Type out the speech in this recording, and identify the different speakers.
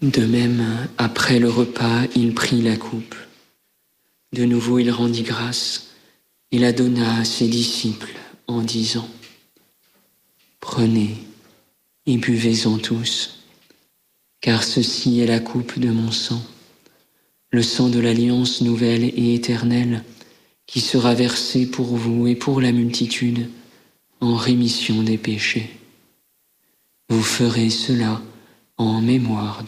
Speaker 1: De même, après le repas, il prit la coupe. De nouveau, il rendit grâce et la donna à ses disciples en disant : « Prenez et buvez-en tous, car ceci est la coupe de mon sang, le sang de l'alliance nouvelle et éternelle, qui sera versé pour vous et pour la multitude en rémission des péchés. Vous ferez cela en mémoire de moi. »